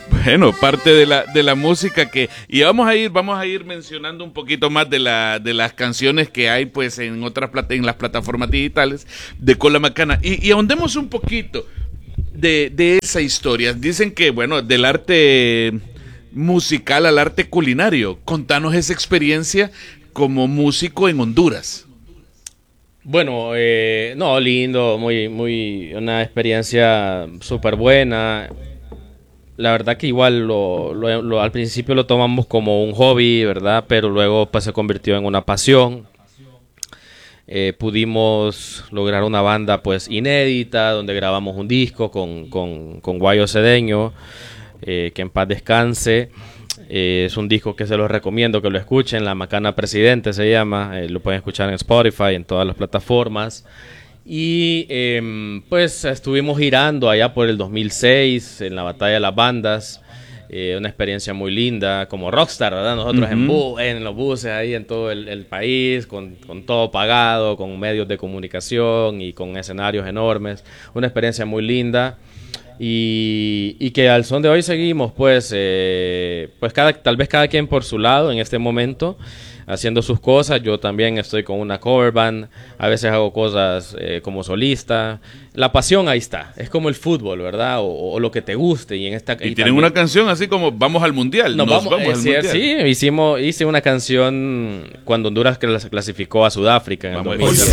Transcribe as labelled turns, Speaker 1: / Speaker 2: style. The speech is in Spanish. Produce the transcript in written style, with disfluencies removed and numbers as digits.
Speaker 1: Bueno, parte de la música que... Y vamos a ir mencionando un poquito más de las canciones que hay pues en en las plataformas digitales de Cola Macana. Y ahondemos un poquito de esa historia. Dicen que, bueno, del arte musical al arte culinario. Contanos esa experiencia como músico en Honduras.
Speaker 2: Bueno, no, lindo, una experiencia súper buena. La verdad que igual al principio lo tomamos como un hobby, ¿verdad? Pero luego pues se convirtió en una pasión. Pudimos lograr una banda pues inédita, donde grabamos un disco con Guayo Cedeño, que en paz descanse. Es un disco que se los recomiendo que lo escuchen, La Macana Presidente se llama, lo pueden escuchar en Spotify, en todas las plataformas. Y pues estuvimos girando allá por el 2006 en la Batalla de las Bandas, una experiencia muy linda como rockstar, ¿verdad? Nosotros en los buses ahí en todo el país, con todo pagado, con medios de comunicación y con escenarios enormes, una experiencia muy linda. Y que al son de hoy seguimos pues tal vez cada quien por su lado en este momento haciendo sus cosas. Yo también estoy con una cover band, a veces hago cosas como solista. La pasión ahí está, es como el fútbol, ¿verdad? O lo que te guste. Y
Speaker 1: tienen también una canción así como Vamos al Mundial. Nos vamos al Mundial.
Speaker 2: Sí, hice una canción cuando Honduras clasificó a Sudáfrica en el 2010.